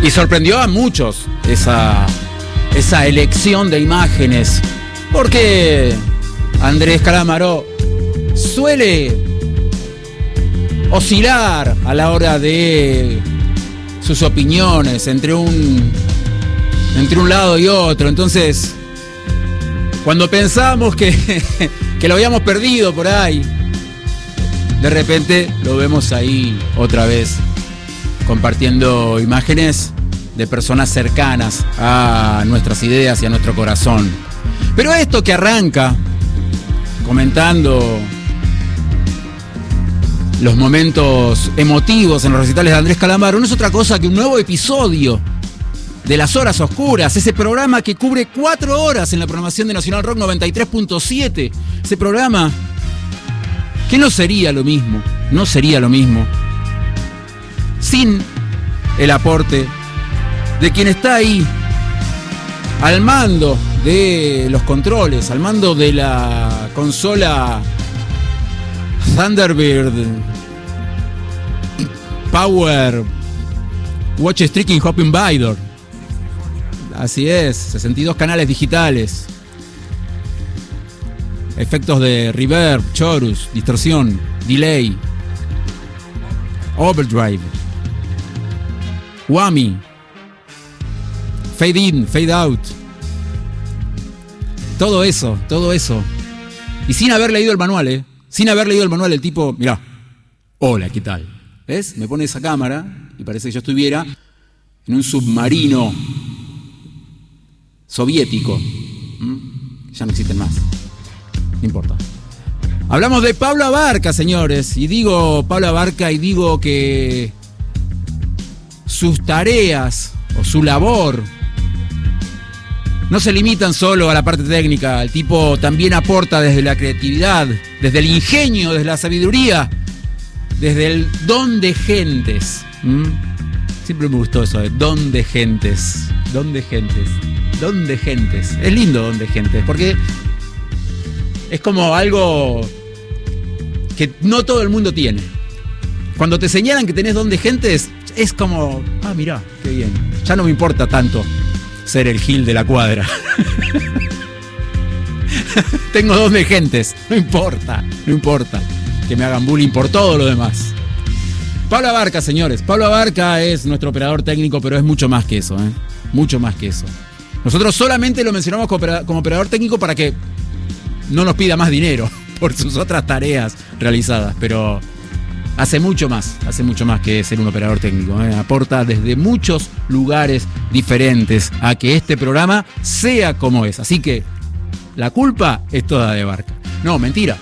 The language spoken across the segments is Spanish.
Y sorprendió a muchos esa elección de imágenes, porque Andrés Calamaro suele oscilar a la hora de sus opiniones entre un lado y otro. Entonces, cuando pensamos que lo habíamos perdido por ahí, de repente lo vemos ahí otra vez, compartiendo imágenes de personas cercanas a nuestras ideas y a nuestro corazón. Pero esto que arranca comentando los momentos emotivos en los recitales de Andrés Calamaro no es otra cosa que un nuevo episodio de Las Horas Oscuras, ese programa que cubre 4 horas en la programación de Nacional Rock 93.7. Ese programa que no sería lo mismo sin el aporte de quien está ahí al mando de los controles, al mando de la consola Thunderbird Power Watch Streaking Hop Invader. Así es, 62 canales digitales, efectos de reverb, chorus, distorsión, delay, overdrive, whammy, fade in, fade out. Todo eso. Y sin haber leído el manual, Sin haber leído el manual, el tipo, mirá, hola, ¿qué tal? ¿Ves? Me pone esa cámara y parece que yo estuviera en un submarino soviético. Ya no existen más. No importa. Hablamos de Pablo Abarca, señores. Y digo Pablo Abarca y digo que sus tareas o su labor no se limitan solo a la parte técnica. El tipo también aporta desde la creatividad, desde el ingenio, desde la sabiduría, desde el don de gentes. Siempre me gustó eso, don de gentes. Don de gentes. Don de gentes. Es lindo don de gentes, porque es como algo que no todo el mundo tiene. Cuando te señalan que tenés don de gentes, es como, mirá, qué bien. Ya no me importa tanto ser el Gil de la cuadra. Tengo don de gentes. No importa que me hagan bullying por todo lo demás. Pablo Abarca, señores. Pablo Abarca es nuestro operador técnico, pero es mucho más que eso, mucho más que eso. Nosotros solamente lo mencionamos como operador técnico para que no nos pida más dinero por sus otras tareas realizadas, pero hace mucho más que ser un operador técnico. Aporta desde muchos lugares diferentes a que este programa sea como es. Así que la culpa es toda de Abarca. No, mentira.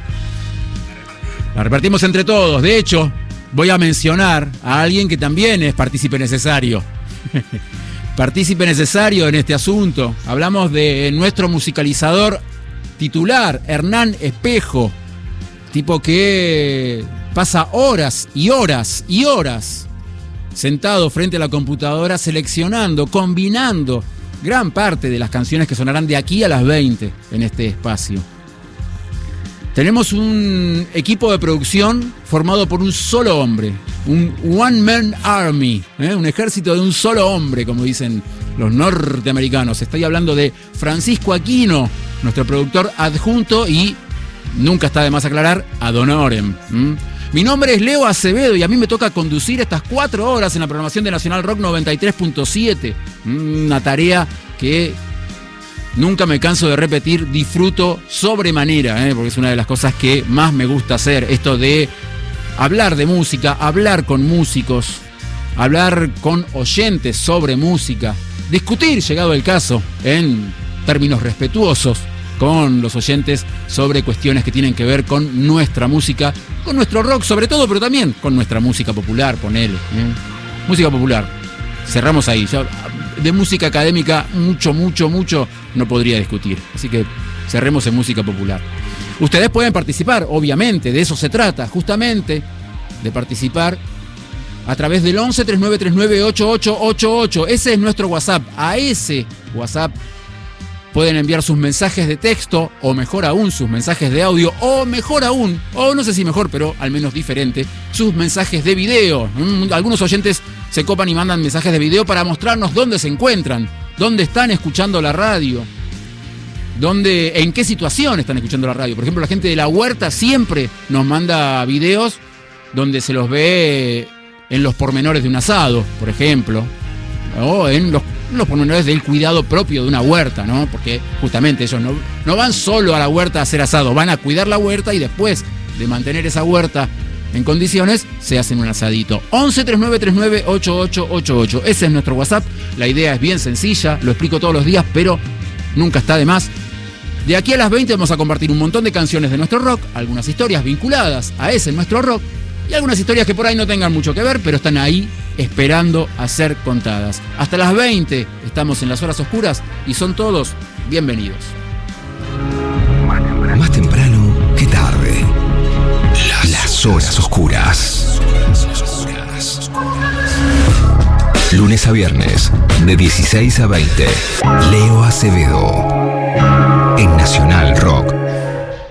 La repartimos entre todos. De hecho, voy a mencionar a alguien que también es partícipe necesario. Partícipe necesario en este asunto. Hablamos de nuestro musicalizador titular, Hernán Espejo, tipo que pasa horas y horas y horas sentado frente a la computadora seleccionando, combinando gran parte de las canciones que sonarán de aquí a las 20 en este espacio. Tenemos un equipo de producción formado por un solo hombre, un one-man army, un ejército de un solo hombre, como dicen los norteamericanos. Estoy hablando de Francisco Aquino, nuestro productor adjunto, y nunca está de más aclarar, ad honorem. Mi nombre es Leo Acevedo y a mí me toca conducir estas 4 horas en la programación de Nacional Rock 93.7. Una tarea que nunca me canso de repetir, disfruto sobremanera, porque es una de las cosas que más me gusta hacer. Esto de hablar de música, hablar con músicos, hablar con oyentes sobre música, discutir, llegado el caso, en términos respetuosos, con los oyentes sobre cuestiones que tienen que ver con nuestra música, con nuestro rock sobre todo, pero también con nuestra música popular, ponele. Música popular. Cerramos ahí. Ya, de música académica, mucho no podría discutir. Así que cerremos en música popular. Ustedes pueden participar, obviamente, de eso se trata, justamente, de participar a través del 11 39 39 8888. Ese es nuestro WhatsApp. A ese WhatsApp pueden enviar sus mensajes de texto, o mejor aún, sus mensajes de audio, o mejor aún, o no sé si mejor, pero al menos diferente, sus mensajes de video. Algunos oyentes se copan y mandan mensajes de video para mostrarnos dónde se encuentran, dónde están escuchando la radio, en qué situación están escuchando la radio. Por ejemplo, la gente de La Huerta siempre nos manda videos donde se los ve en los pormenores de un asado, por ejemplo, o en los pormenores del cuidado propio de una huerta, ¿no? Porque justamente ellos no van solo a la huerta a hacer asado, van a cuidar la huerta y después de mantener esa huerta en condiciones, se hacen un asadito. 11 39 39 8888. Ese es nuestro WhatsApp. La idea es bien sencilla, lo explico todos los días, pero nunca está de más. De aquí a las 20 vamos a compartir un montón de canciones de nuestro rock, algunas historias vinculadas a ese nuestro rock y algunas historias que por ahí no tengan mucho que ver, pero están ahí esperando a ser contadas. Hasta las 20 estamos en las horas oscuras y son todos bienvenidos. Más temprano que tarde. Las horas oscuras. Lunes a viernes, de 16 a 20. Leo Acevedo. En Nacional Rock.